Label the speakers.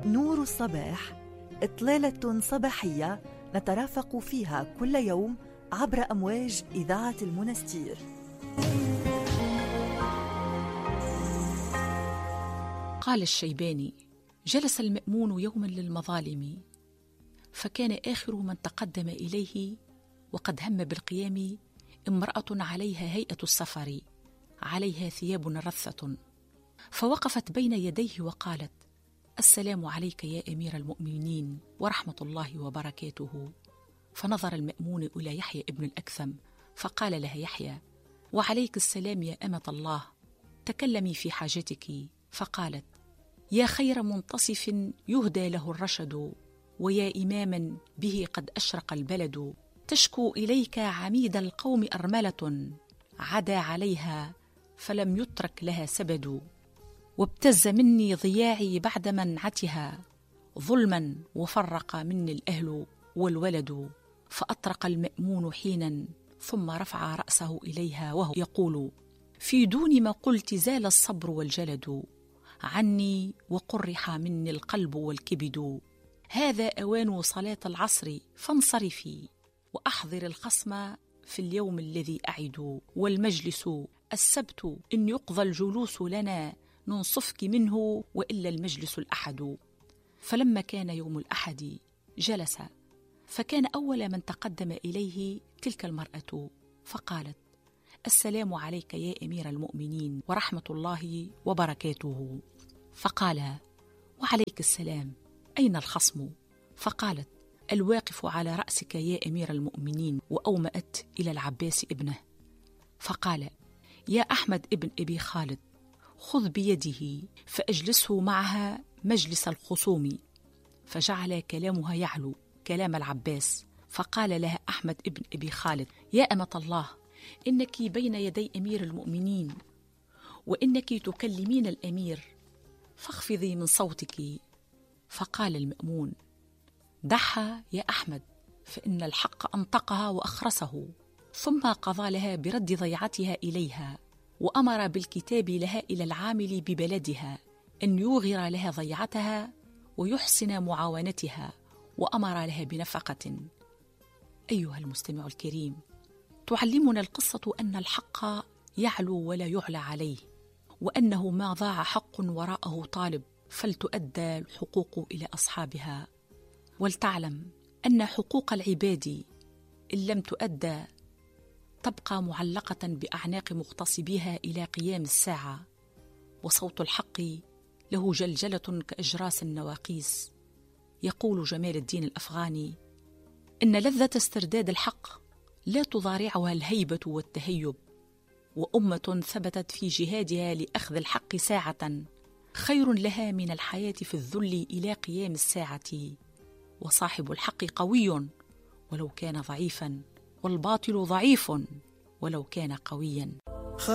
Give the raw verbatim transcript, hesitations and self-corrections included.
Speaker 1: نور الصباح، إطلالة صباحية نترافق فيها كل يوم عبر أمواج إذاعة المنستير.
Speaker 2: قال الشيباني: جلس المأمون يوما للمظالم، فكان آخر من تقدم إليه وقد هم بالقيام امرأة عليها هيئة السفر، عليها ثياب رثة، فوقفت بين يديه وقالت: السلام عليك يا أمير المؤمنين ورحمة الله وبركاته. فنظر المأمون إلى يحيى ابن الأكثم فقال لها يحيى: وعليك السلام يا أمة الله، تكلمي في حاجتك. فقالت: يا خير منتصف يهدى له الرشد، ويا إماما به قد أشرق البلد، تشكو إليك عميد القوم أرملة، عدا عليها فلم يترك لها سبد، وابتز مني ضياعي بعد منعتها، ظلما وفرق مني الأهل والولد. فأطرق المأمون حينا ثم رفع رأسه إليها وهو يقول: في دون ما قلت زال الصبر والجلد، عني وقرح مني القلب والكبد، هذا أوان صلاة العصر فانصرفي، وأحضر الخصم في اليوم الذي أعد، والمجلس السبت إن يقضى الجلوس لنا ننصفك منه، وإلا المجلس الأحد. فلما كان يوم الأحد جلس، فكان أول من تقدم إليه تلك المرأة، فقالت: السلام عليك يا أمير المؤمنين ورحمة الله وبركاته. فقال: وعليك السلام، أين الخصم؟ فقالت: الواقف على رأسك يا أمير المؤمنين، وأومأت إلى العباس ابنه. فقال: يا أحمد ابن أبي خالد، خذ بيده فأجلسه معها مجلس الخصوم. فجعل كلامها يعلو كلام العباس، فقال لها أحمد ابن أبي خالد: يا أمة الله، إنك بين يدي أمير المؤمنين، وإنك تكلمين الأمير، فاخفضي من صوتك. فقال المأمون: دعها يا أحمد، فإن الحق أنطقها وأخرسه. ثم قضى لها برد ضيعتها إليها، وأمر بالكتاب لها إلى العامل ببلدها أن يوغر لها ضيعتها ويحسن معاونتها، وأمر لها بنفقة. أيها المستمع الكريم، تعلمنا القصة أن الحق يعلو ولا يعلى عليه، وأنه ما ضاع حق وراءه طالب فلتؤدى الحقوق إلى أصحابها. ولتعلم أن حقوق العباد إن لم تؤدى تبقى معلقة بأعناق مغتصبيها إلى قيام الساعة، وصوت الحق له جلجلة كأجراس النواقيس. يقول جمال الدين الأفغاني: إن لذة استرداد الحق لا تضارعها الهيبة والتهيب، وأمة ثبتت في جهادها لأخذ الحق ساعة خير لها من الحياة في الذل إلى قيام الساعة. وصاحب الحق قوي ولو كان ضعيفا، والباطل ضعيف ولو كان قويا.